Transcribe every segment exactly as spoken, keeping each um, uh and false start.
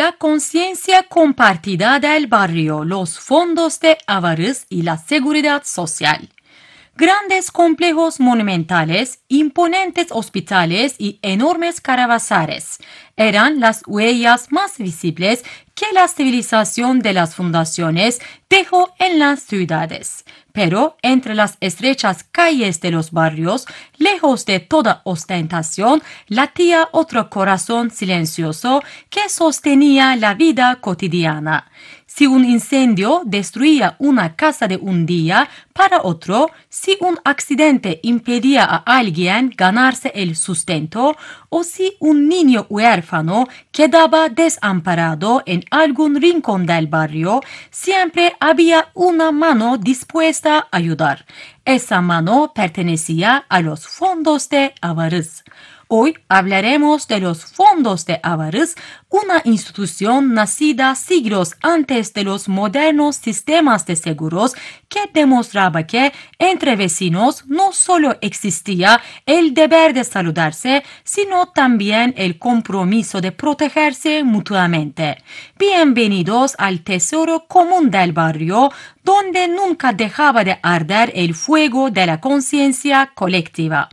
La conciencia compartida del barrio, los fondos de ahorros y la seguridad social. Grandes complejos monumentales, imponentes hospitales y enormes caravasares eran las huellas más visibles que la civilización de las fundaciones dejó en las ciudades. Pero entre las estrechas calles de los barrios, lejos de toda ostentación, latía otro corazón silencioso que sostenía la vida cotidiana. Si un incendio destruía una casa de un día para otro, si un accidente impedía a alguien ganarse el sustento, o si un niño huérfano quedaba desamparado en algún rincón del barrio, siempre había una mano dispuesta a ayudar. Esa mano pertenecía a los fondos de ahorros. Hoy hablaremos de los fondos de ahorros, una institución nacida siglos antes de los modernos sistemas de seguros que demostraba que entre vecinos no solo existía el deber de saludarse, sino también el compromiso de protegerse mutuamente. Bienvenidos al tesoro común del barrio, donde nunca dejaba de arder el fuego de la conciencia colectiva.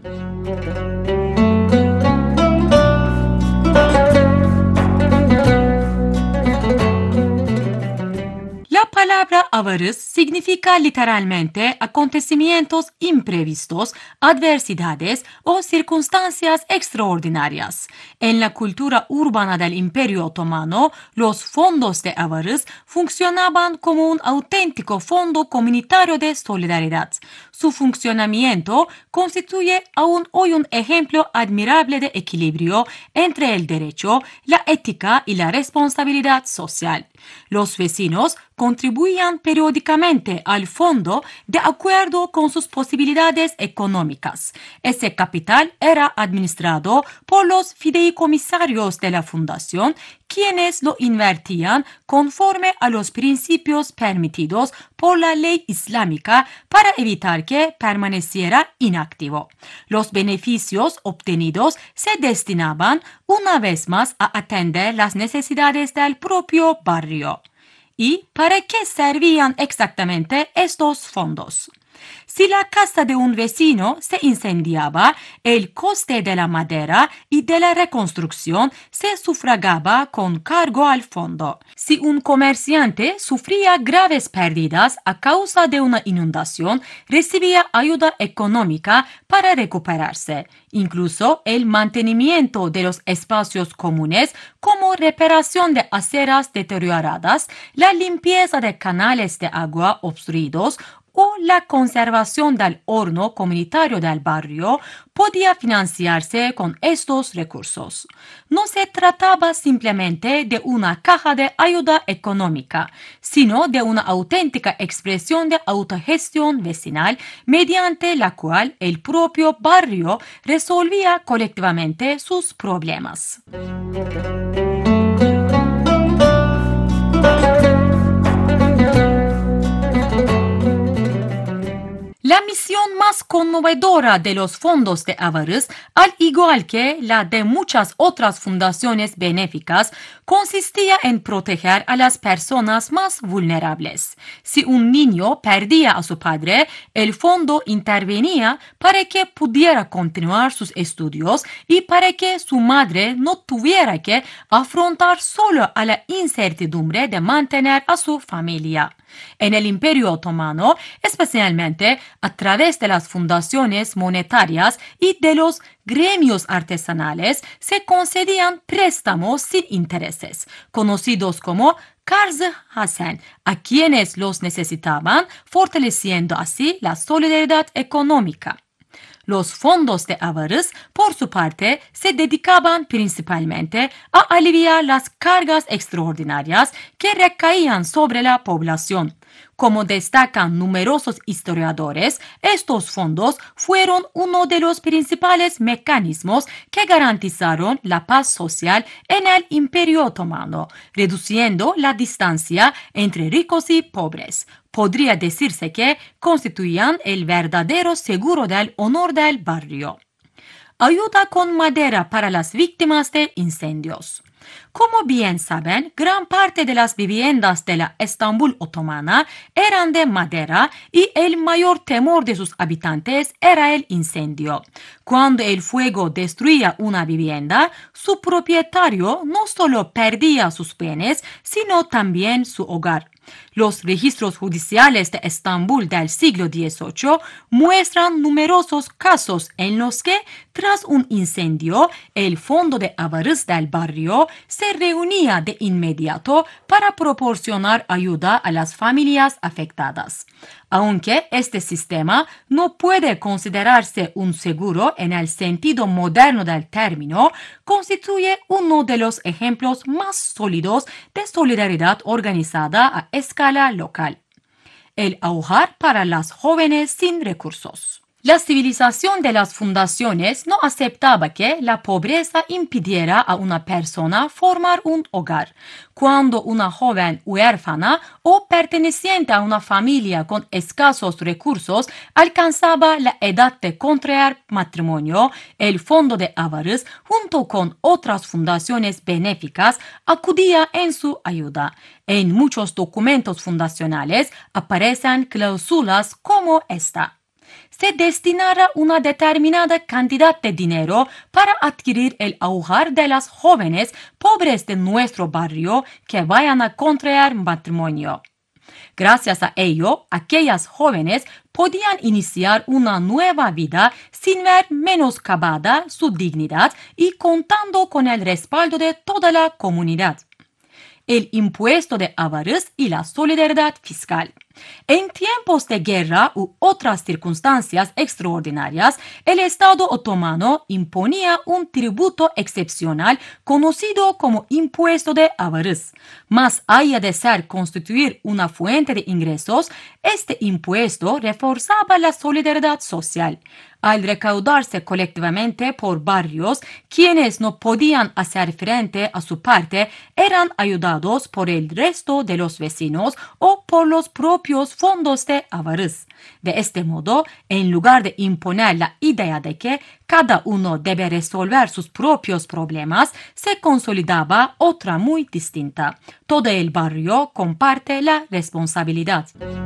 La palabra ahorros significa literalmente acontecimientos imprevistos, adversidades o circunstancias extraordinarias. En la cultura urbana del Imperio Otomano, los fondos de ahorros funcionaban como un auténtico fondo comunitario de solidaridad. Su funcionamiento constituye aún hoy un ejemplo admirable de equilibrio entre el derecho, la ética y la responsabilidad social. Los vecinos contribuían periódicamente al fondo de acuerdo con sus posibilidades económicas. Ese capital era administrado por los fideicomisarios de la fundación, quienes lo invertían conforme a los principios permitidos por la ley islámica para evitar que permaneciera inactivo. Los beneficios obtenidos se destinaban una vez más a atender las necesidades del propio barrio. ¿Y para qué servían exactamente estos fondos? Si la casa de un vecino se incendiaba, el coste de la madera y de la reconstrucción se sufragaba con cargo al fondo. Si un comerciante sufría graves pérdidas a causa de una inundación, recibía ayuda económica para recuperarse. Incluso el mantenimiento de los espacios comunes, como reparación de aceras deterioradas, la limpieza de canales de agua obstruidos o la conservación del horno comunitario del barrio podía financiarse con estos recursos. No se trataba simplemente de una caja de ayuda económica, sino de una auténtica expresión de autogestión vecinal mediante la cual el propio barrio resolvía colectivamente sus problemas. La misión más conmovedora de los fondos de ahorros, al igual que la de muchas otras fundaciones benéficas, consistía en proteger a las personas más vulnerables. Si un niño perdía a su padre, el fondo intervenía para que pudiera continuar sus estudios y para que su madre no tuviera que afrontar solo a la incertidumbre de mantener a su familia. En el Imperio Otomano, especialmente a través de las fundaciones monetarias y de los gremios artesanales, se concedían préstamos sin intereses, conocidos como Karz-ı Hasen, a quienes los necesitaban, fortaleciendo así la solidaridad económica. Los fondos de ahorros, por su parte, se dedicaban principalmente a aliviar las cargas extraordinarias que recaían sobre la población. Como destacan numerosos historiadores, estos fondos fueron uno de los principales mecanismos que garantizaron la paz social en el Imperio Otomano, reduciendo la distancia entre ricos y pobres. Podría decirse que constituían el verdadero seguro del honor del barrio. ayuda con madera para las víctimas de incendios. Como bien saben, gran parte de las viviendas de la Estambul otomana eran de madera y el mayor temor de sus habitantes era el incendio. Cuando el fuego destruía una vivienda, su propietario no solo perdía sus bienes, sino también su hogar. Los registros judiciales de Estambul del siglo dieciocho muestran numerosos casos en los que, tras un incendio, el fondo de avarız del barrio se reunía de inmediato para proporcionar ayuda a las familias afectadas. Aunque este sistema no puede considerarse un seguro en el sentido moderno del término, constituye uno de los ejemplos más sólidos de solidaridad organizada a escala local. El hogar para las jóvenes sin recursos. La civilización de las fundaciones no aceptaba que la pobreza impidiera a una persona formar un hogar. Cuando una joven huérfana o perteneciente a una familia con escasos recursos alcanzaba la edad de contraer matrimonio, el Fondo de Avarız, junto con otras fundaciones benéficas, acudía en su ayuda. En muchos documentos fundacionales aparecen cláusulas como esta. Se destinará una determinada cantidad de dinero para adquirir el hogar de las jóvenes pobres de nuestro barrio que vayan a contraer matrimonio. Gracias a ello, aquellas jóvenes podían iniciar una nueva vida sin ver menoscabada su dignidad y contando con el respaldo de toda la comunidad. El impuesto de avarız y la solidaridad fiscal. En tiempos de guerra u otras circunstancias extraordinarias, el Estado otomano imponía un tributo excepcional conocido como impuesto de avarız. Más allá de ser constituir una fuente de ingresos, este impuesto reforzaba la solidaridad social. Al recaudarse colectivamente por barrios, quienes no podían hacer frente a su parte eran ayudados por el resto de los vecinos o por los propios fondos de avarız. De este modo, en lugar de imponer la idea de que cada uno debe resolver sus propios problemas, se consolidaba otra muy distinta. Todo el barrio comparte la responsabilidad.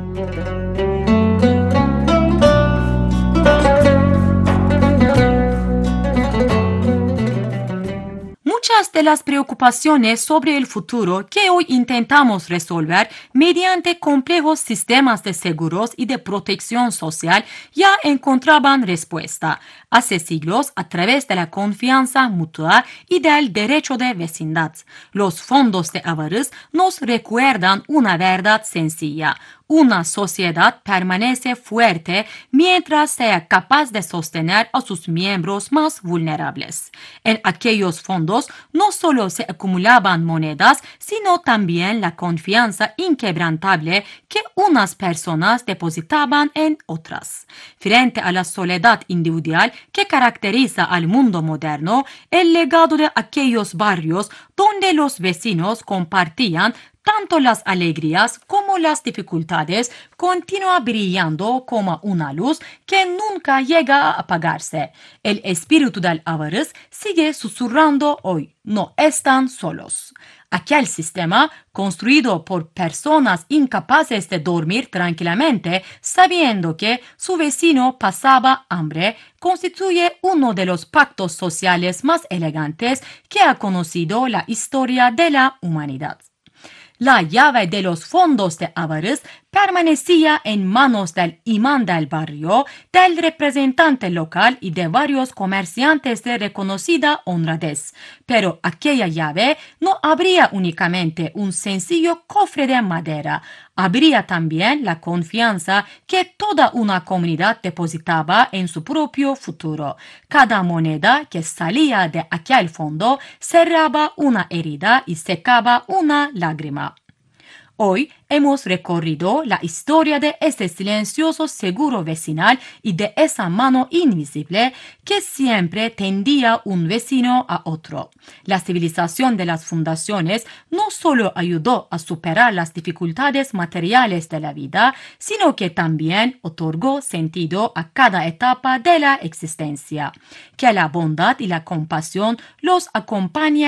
Muchas de las preocupaciones sobre el futuro que hoy intentamos resolver mediante complejos sistemas de seguros y de protección social ya encontraban respuesta hace siglos a través de la confianza mutua y del derecho de vecindad. Los fondos de avarız nos recuerdan una verdad sencilla. Una sociedad permanece fuerte mientras sea capaz de sostener a sus miembros más vulnerables. En aquellos fondos no solo se acumulaban monedas, sino también la confianza inquebrantable que unas personas depositaban en otras. Frente a la soledad individual que caracteriza al mundo moderno, el legado de aquellos barrios donde los vecinos compartían tanto las alegrías como las dificultades continúa brillando como una luz que nunca llega a apagarse. El espíritu del avarız sigue susurrando hoy. No están solos. Aquel sistema, construido por personas incapaces de dormir tranquilamente, sabiendo que su vecino pasaba hambre, constituye uno de los pactos sociales más elegantes que ha conocido la historia de la humanidad. La llave de los fondos de avarız permanecía en manos del imán del barrio, del representante local y de varios comerciantes de reconocida honradez. Pero aquella llave no abría únicamente un sencillo cofre de madera, habría también la confianza que toda una comunidad depositaba en su propio futuro. Cada moneda que salía de aquel fondo cerraba una herida y secaba una lágrima. Hoy hemos recorrido la historia de ese silencioso seguro vecinal y de esa mano invisible que siempre tendía un vecino a otro. La civilización de las fundaciones no solo ayudó a superar las dificultades materiales de la vida, sino que también otorgó sentido a cada etapa de la existencia. Que la bondad y la compasión los acompañen